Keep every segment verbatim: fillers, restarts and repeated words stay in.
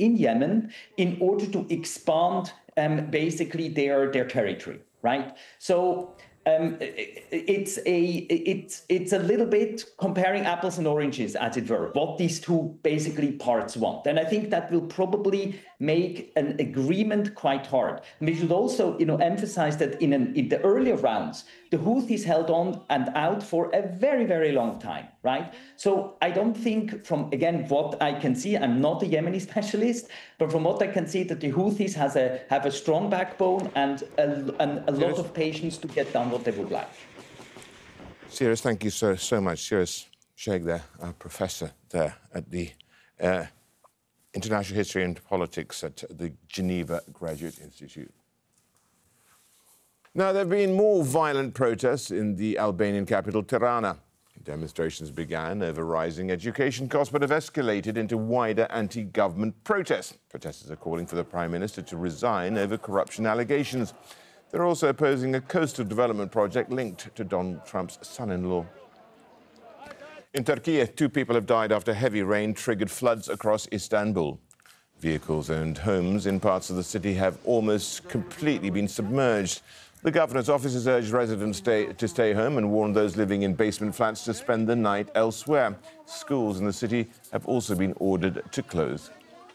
in Yemen in order to expand um, basically their, their territory, right? So um, it's, a, it's, it's a little bit comparing apples and oranges, as it were, what these two basically parts want. And I think that will probably make an agreement quite hard. And we should also, you know, emphasize that in, an, in the earlier rounds, the Houthis held on and out for a very, very long time, right? So I don't think from, again, what I can see, I'm not a Yemeni specialist, but from what I can see that the Houthis has a, have a strong backbone and a, and a lot of patience to get done what they would like. Cyrus, thank you so, so much. Cyrus Sheikh there, a professor there at the uh, International History and Politics at the Geneva Graduate Institute. Now, there have been more violent protests in the Albanian capital, Tirana. Demonstrations began over rising education costs, but have escalated into wider anti-government protests. Protesters are calling for the Prime Minister to resign over corruption allegations. They're also opposing a coastal development project linked to Donald Trump's son-in-law. In Turkey, two people have died after heavy rain triggered floods across Istanbul. Vehicles and homes in parts of the city have almost completely been submerged. The governor's office has urged residents stay, to stay home and warned those living in basement flats to spend the night elsewhere. Schools in the city have also been ordered to close.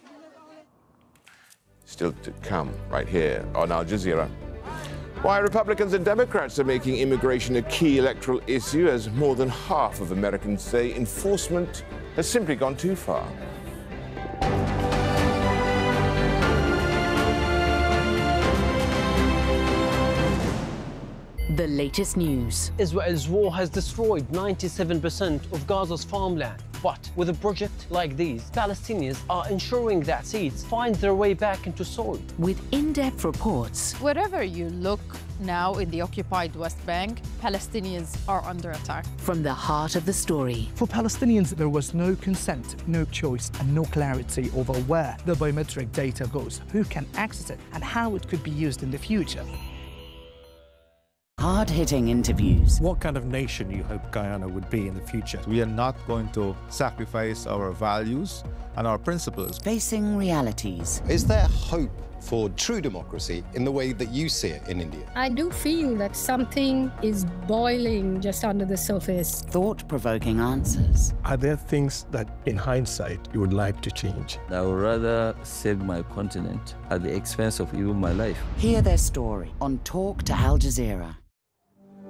Still to come right here on Al Jazeera. Why Republicans and Democrats are making immigration a key electoral issue, as more than half of Americans say enforcement has simply gone too far. The latest news. Israel's war has destroyed ninety-seven percent of Gaza's farmland. But with a project like these, Palestinians are ensuring that seeds find their way back into soil. With in-depth reports. Wherever you look now in the occupied West Bank, Palestinians are under attack. From the heart of the story. For Palestinians, there was no consent, no choice, and no clarity over where the biometric data goes, who can access it, and how it could be used in the future. Hard-hitting interviews. What kind of nation you hope Guyana would be in the future? We are not going to sacrifice our values and our principles. Facing realities. Is there hope for true democracy in the way that you see it in India? I do feel that something is boiling just under the surface. Thought-provoking answers. Are there things that, in hindsight, you would like to change? I would rather save my continent at the expense of even my life. Hear their story on Talk to Al Jazeera.